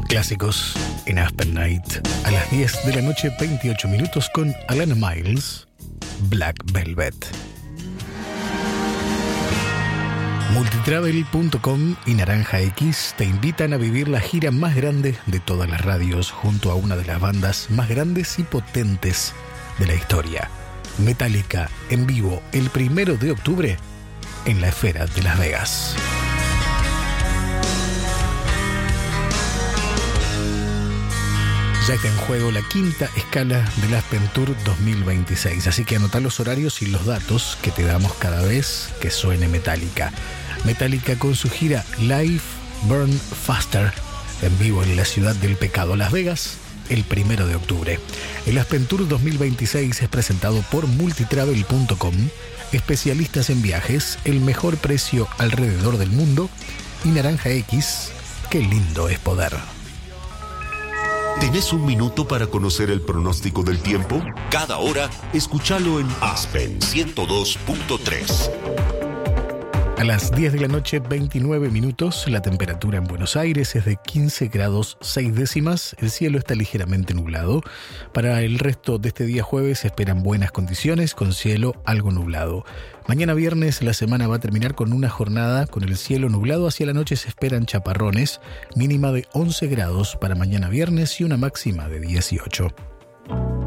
Clásicos en Aspen Night. A las 10 de la noche, 28 minutos con Alana Miles, Black Velvet. Multitravel.com y Naranja X te invitan a vivir la gira más grande de todas las radios junto a una de las bandas más grandes y potentes de la historia. Metallica en vivo el 1 de octubre en la Esfera de Las Vegas. Ya está en juego la quinta escala del Aspen Tour 2026, así que anotá los horarios y los datos que te damos cada vez que suene Metallica. Metallica con su gira Live Burn Faster en vivo en la Ciudad del Pecado, Las Vegas, el 1 de octubre. El Aspen Tour 2026 es presentado por Multitravel.com, especialistas en viajes, el mejor precio alrededor del mundo, y Naranja X, qué lindo es poder. ¿Tenés un minuto para conocer el pronóstico del tiempo? Cada hora, escúchalo en Aspen 102.3. A las 10 de la noche, 29 minutos, la temperatura en Buenos Aires es de 15 grados 6 décimas. El cielo está ligeramente nublado. Para el resto de este día jueves se esperan buenas condiciones con cielo algo nublado. Mañana viernes la semana va a terminar con una jornada con el cielo nublado. Hacia la noche se esperan chaparrones, mínima de 11 grados para mañana viernes y una máxima de 18.